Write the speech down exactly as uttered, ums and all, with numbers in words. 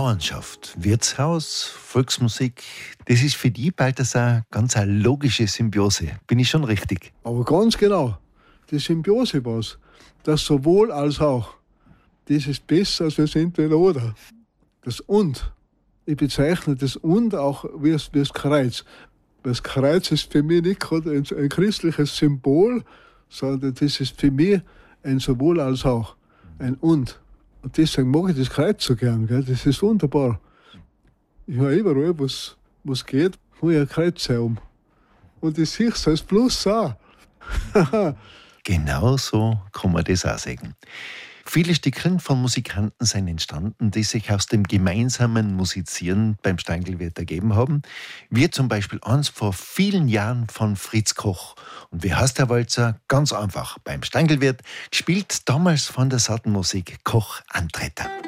Bauernschaft, Wirtshaus, Volksmusik, das ist für die Balthasar ganz eine logische Symbiose. Bin ich schon richtig? Aber ganz genau, die Symbiose was, das sowohl als auch, das ist besser als das Entweder-Oder. Das Und, ich bezeichne das Und auch wie das, wie das Kreuz. Das Kreuz ist für mich nicht gerade ein, ein christliches Symbol, sondern das ist für mich ein sowohl als auch, ein Und. Und deswegen mag ich das Kreuz so gern, gell? Das ist wunderbar. Ich habe überall, wo es geht, habe ich ein Kreuz um. Und ich sehe es als Plus auch. Genau so kann man das auch sagen. Viele Stückchen von Musikanten sind entstanden, die sich aus dem gemeinsamen Musizieren beim Steiglwirt ergeben haben. Wie zum Beispiel eins vor vielen Jahren von Fritz Koch. Und wie heißt der Walzer? Ganz einfach. Beim Steiglwirt gespielt damals von der Sattenmusik Koch Antretter.